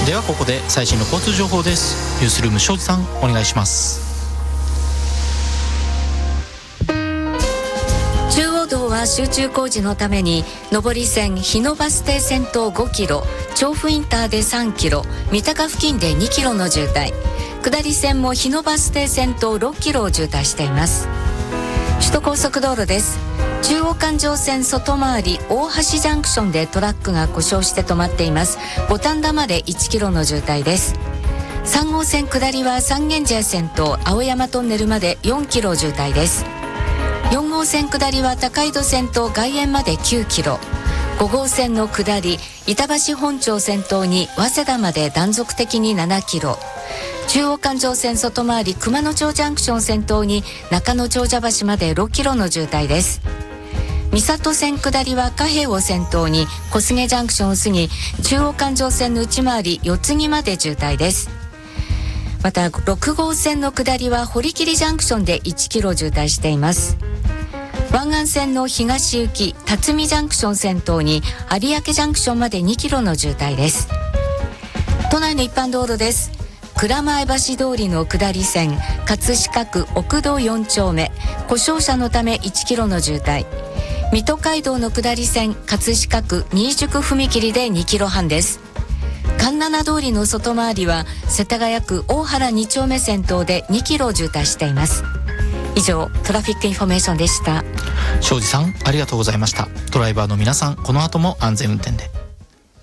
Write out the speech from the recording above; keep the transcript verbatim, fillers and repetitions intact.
ではここで最新の交通情報です。ニュースルーム庄司さん、お願いします。 中央道は集中工事のために上り線日野バス停先頭ごキロ、調布インターでさんキロ、三鷹付近でにキロの渋滞、下り線も日野バス停先頭ろっキロを渋滞しています。首都高速道路です。中央環状線外回り大橋ジャンクションでトラックが故障して止まっています。五反田までいちキロの渋滞です。さん号線下りは三軒茶屋線と青山トンネルまでよんキロ渋滞です。よん号線下りは高井戸線と外苑まできゅうキロ、ご号線の下り板橋本町先頭に早稲田まで断続的にななキロ、中央環状線外回り熊野町ジャンクション先頭に中野長者橋までろっキロの渋滞です。三郷線下りは貨幣を先頭に小菅ジャンクションを過ぎ、中央環状線の内回り四つ木まで渋滞です。またろく号線の下りは堀切ジャンクションでいちキロ渋滞しています。湾岸線の東行き辰巳ジャンクション先頭に有明ジャンクションまでにキロの渋滞です。都内の一般道路です。蔵前橋通りの下り線葛飾区奥戸よん丁目、故障車のためいちキロの渋滞、水戸街道の下り線葛飾区新宿踏切でにキロはんです。環七通りの外回りは世田谷区大原に丁目先頭でにキロ渋滞しています。以上、トラフィックインフォメーションでした。 庄司さん、ありがとうございました。ドライバーの皆さん、この後も安全運転で。